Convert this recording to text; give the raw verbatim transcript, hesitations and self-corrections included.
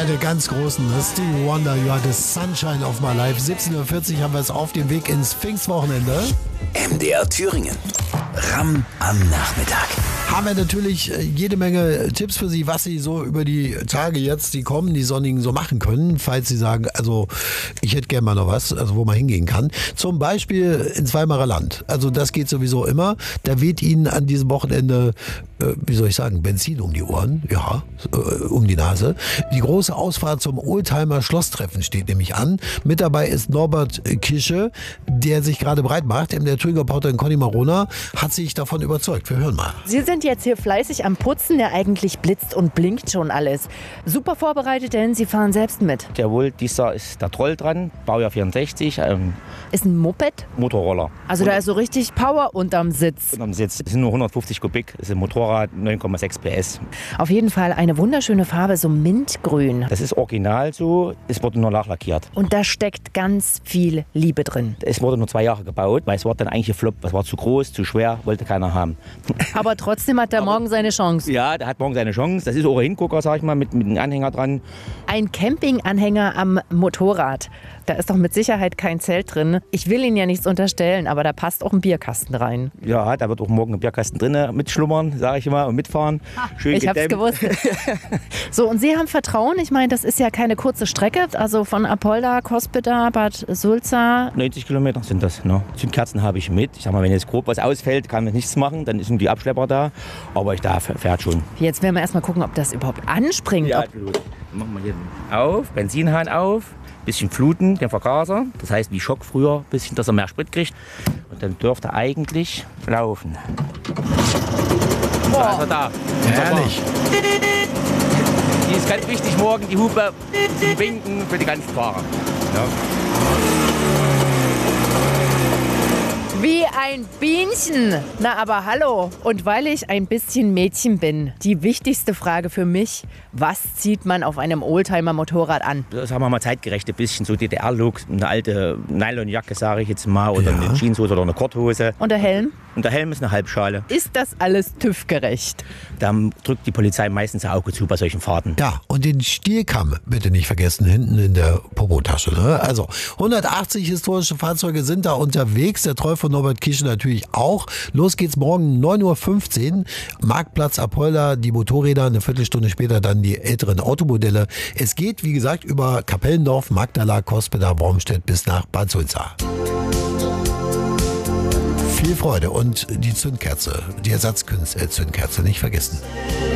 einer der ganz großen, Stevie Wonder, You Are the Sunshine of My Life. siebzehn Uhr vierzig haben wir es auf dem Weg ins Pfingstwochenende. M D R Thüringen. Ramm am Nachmittag. Haben wir natürlich jede Menge Tipps für Sie, was Sie so über die Tage jetzt, die kommen, die sonnigen, so machen können. Falls Sie sagen, also ich hätte gerne mal noch was, also wo man hingehen kann. Zum Beispiel ins Weimarer Land. Also das geht sowieso immer. Da weht Ihnen an diesem Wochenende, äh, wie soll ich sagen, Benzin um die Ohren. Ja, äh, um die Nase. Die große Ausfahrt zum Oldtimer Schlosstreffen steht nämlich an. Mit dabei ist Norbert Kische, der sich gerade breit macht. Der Thüringer-Reporterin Conny Marona hat sich davon überzeugt. Wir hören mal. Sie sind jetzt hier fleißig am Putzen, der eigentlich blitzt und blinkt schon alles. Super vorbereitet, denn Sie fahren selbst mit. Jawohl, dieser ist der Troll dran, Baujahr vierundsechzig. Ähm, Ist ein Moped? Motorroller. Also da ist so richtig Power unterm Sitz. Unterm Sitz. Es sind nur hundertfünfzig Kubik, es ist ein Motorrad, neun Komma sechs P S. Auf jeden Fall eine wunderschöne Farbe, so mintgrün. Das ist original so, es wurde nur nachlackiert. Und da steckt ganz viel Liebe drin. Es wurde nur zwei Jahre gebaut, weil es war dann eigentlich gefloppt. Es war zu groß, zu schwer, wollte keiner haben. Aber trotzdem hat er morgen seine Chance. Ja, der hat morgen seine Chance. Das ist auch ein Hingucker, sag ich mal, mit, mit einem Anhänger dran. Ein Campinganhänger am Motorrad. Da ist doch mit Sicherheit kein Zelt drin. Ich will Ihnen ja nichts unterstellen, aber da passt auch ein Bierkasten rein. Ja, da wird auch morgen ein Bierkasten drin mitschlummern, sage ich immer, und mitfahren. Schön Ich hab's gedämmt. gewusst. So, und Sie haben Vertrauen. Ich meine, das ist ja keine kurze Strecke. Also von Apolda, Cospeda, Bad Sulza. neunzig Kilometer sind das. Ne? Zündkerzen habe ich mit. Ich sag mal, wenn jetzt grob was ausfällt, kann man nichts machen. Dann sind die Abschlepper da. Aber ich darf, fährt schon. Jetzt werden wir erstmal gucken, ob das überhaupt anspringt. Ja, Ob gut. Dann machen wir hier auf, Benzinhahn auf, bisschen fluten, den Vergaser. Das heißt, wie Schock früher, bisschen, dass er mehr Sprit kriegt. Und dann dürfte er eigentlich laufen. Da ist er da. Herrlich. Die ist ganz wichtig morgen, die Hupe zum Winken für die ganzen Fahrer. Ja. Wie ein Bienchen. Na, aber hallo. Und weil ich ein bisschen Mädchen bin, die wichtigste Frage für mich, was zieht man auf einem Oldtimer-Motorrad an? Das haben wir mal zeitgerecht, ein bisschen so D D R-Look, eine alte Nylonjacke, sage ich jetzt mal, oder Ja. eine Jeanshose oder eine Korthose. Und der Helm? Und der Helm ist eine Halbschale. Ist das alles TÜV-gerecht? Da drückt die Polizei meistens ein Auge zu bei solchen Fahrten. Ja, und den Stierkamm bitte nicht vergessen, hinten in der Popotasche. Ne? Also hundertachtzig historische Fahrzeuge sind da unterwegs. Der Troll von Norbert Kische natürlich auch. Los geht's morgen neun Uhr fünfzehn. Marktplatz Apolda, die Motorräder, eine Viertelstunde später dann die älteren Automodelle. Es geht, wie gesagt, über Kapellendorf, Magdala, Cospeda, Wormstedt bis nach Bad Sulza. Viel Freude und die Zündkerze, die Ersatzzündkerze nicht vergessen.